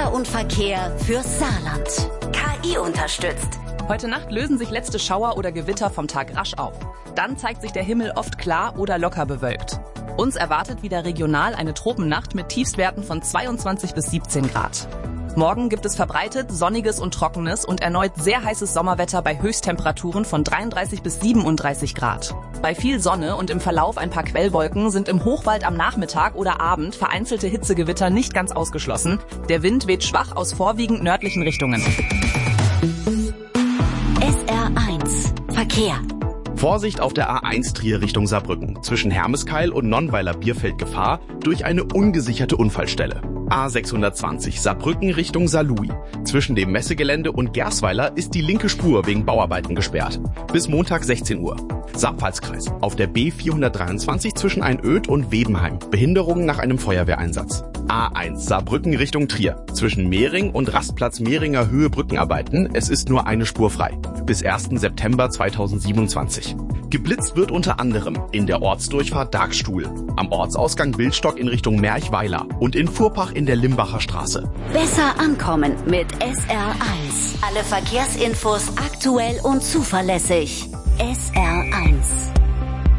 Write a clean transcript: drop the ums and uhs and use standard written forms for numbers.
Wetter und Verkehr fürs Saarland. KI unterstützt. Heute Nacht lösen sich letzte Schauer oder Gewitter vom Tag rasch auf. Dann zeigt sich der Himmel oft klar oder locker bewölkt. Uns erwartet wieder regional eine Tropennacht mit Tiefstwerten von 22 bis 17 Grad. Morgen gibt es verbreitet sonniges und trockenes und erneut sehr heißes Sommerwetter bei Höchsttemperaturen von 33 bis 37 Grad. Bei viel Sonne und im Verlauf ein paar Quellwolken sind im Hochwald am Nachmittag oder Abend vereinzelte Hitzegewitter nicht ganz ausgeschlossen. Der Wind weht schwach aus vorwiegend nördlichen Richtungen. SR1 Verkehr. Vorsicht auf der A1 Trier Richtung Saarbrücken. Zwischen Hermeskeil und Nonnweiler Bierfeld Gefahr durch eine ungesicherte Unfallstelle. A620 Saarbrücken Richtung Saarlouis. Zwischen dem Messegelände und Gersweiler ist die linke Spur wegen Bauarbeiten gesperrt. Bis Montag 16 Uhr. Saar-Pfalz-Kreis. Auf der B423 zwischen Einöd und Webenheim. Behinderungen nach einem Feuerwehreinsatz. A1 Saarbrücken Richtung Trier. Zwischen Mehring und Rastplatz Mehringer Höhe Brückenarbeiten. Es ist nur eine Spur frei. Bis 1. September 2027. Geblitzt wird unter anderem in der Ortsdurchfahrt Dagstuhl, am Ortsausgang Wildstock in Richtung Merchweiler und in Furpach in der Limbacher Straße. Besser ankommen mit SR1. Alle Verkehrsinfos aktuell und zuverlässig. SR1.